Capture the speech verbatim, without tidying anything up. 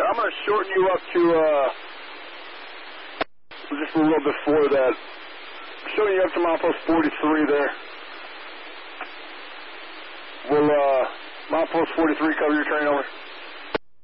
I'm going to shorten you up to uh, just a little before that. Shorten you up to milepost forty-three there. Will uh, milepost forty-three cover your train over?